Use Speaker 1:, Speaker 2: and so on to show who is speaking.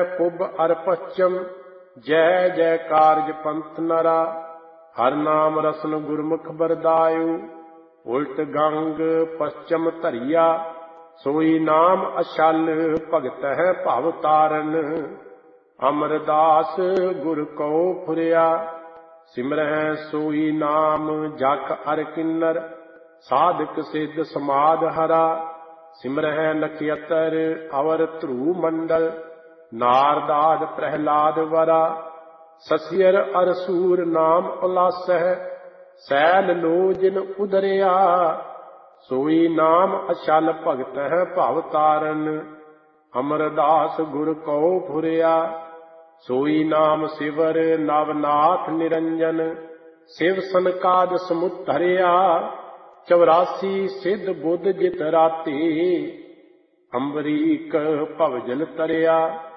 Speaker 1: ਪੁਬ ਅਰ ਪਛਮ, ਜੈ ਜੈ ਕਾਰਜ ਪੰਥ ਨਰਾ। ਹਰ ਨਾਮ ਰਸਨ ਗੁਰਮੁਖ ਬਰਦਾਇਉ, ਉਲਟ ਗੰਗ ਪਛਮ ਧਰਿਆ। ਸੋਈ ਨਾਮ ਅਛਲ, ਭਗਤ ਹੈ ਭਵ ਤਾਰਨ। ਅਮਰਦਾਸ ਗੁਰ ਕਉ ਫੁਰਿਆ, ਸਿਮਰਹਿ ਸੋਈ ਨਾਮ ਜਖ ਅਰ ਕਿੰਨਰ। ਸਾਧਕ ਸਿੱਧ ਸਮਾਧ ਹਰਾ, ਸਿਮਰਹਿ ਨਖਿਅਤਰ ਅਵਰ ਧਰੂ ਮੰਡਲ। ਨਾਰਦਾਦ ਪ੍ਰਹਿਲਾਦ ਵਰਾ, ਸਸਿਅਰ ਅਰ ਸੂਰ ਨਾਮ ਉਲਾਸਹਿ। ਸੈਲ ਲੋ ਜਿਨ ਉਦਰਿਆ, ਸੋਈ ਨਾਮ ਅਛਲ ਭਗਤ ਹੈ ਭਵ ਤਾਰਨ। ਅਮਰਦਾਸ ਗੁਰ ਕਉ ਫੁਰਿਆ, ਸੋਈ ਨਾਮ ਸਿਵਰ ਨਵਨਾਥ ਨਿਰੰਜਨ। ਸਿਵ ਸਨਕਾਦ ਸਮੁ ਧਰਿਆ, 84 ਸਿੱਧ ਬੁੱਧ ਜਿਤ ਰਾਤੀ। ਅੰਬਰੀਕ ਭਵਜਨ ਤਰਿਆ,